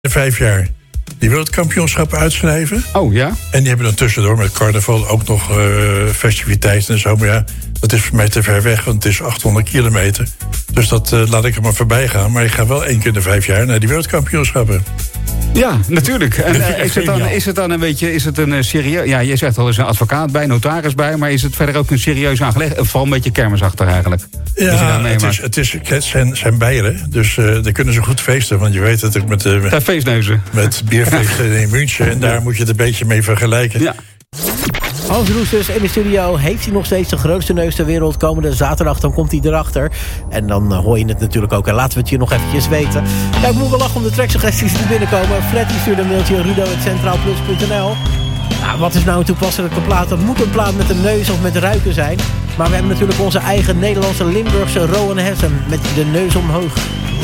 5 jaar die wereldkampioenschappen uitschrijven. Oh ja? En die hebben dan tussendoor met carnaval ook nog festiviteiten en zo. Maar ja, dat is voor mij te ver weg, want het is 800 kilometer. Dus dat laat ik er maar voorbij gaan. Maar ik ga wel 1 keer in de 5 jaar naar die wereldkampioenschappen. Ja, natuurlijk. En is het dan een beetje, is het een serieus... Ja, je zegt al, er is een advocaat bij, notaris bij... maar is het verder ook een serieus aangelegd? Of vooral een beetje kermisachtig eigenlijk? Ja, het zijn bieren. Dus daar kunnen ze goed feesten. Want je weet dat ik met feestneuzen. Met bierfeesten in München. En daar moet je het een beetje mee vergelijken. Ja. Hans Roesters in de studio. Heeft hij nog steeds de grootste neus ter wereld? Komende zaterdag, dan komt hij erachter. En dan hoor je het natuurlijk ook. En laten we het je nog eventjes weten. Ja, ik moet wel lachen om de tracksuggesties die binnenkomen. Fred die stuurde een mailtje. Rudo@centraalplus.nl. Nou, wat is nou een toepasselijke plaat? Dat moet een plaat met een neus of met ruiken zijn. Maar we hebben natuurlijk onze eigen Nederlandse Limburgse Rowan Hessen met de neus omhoog.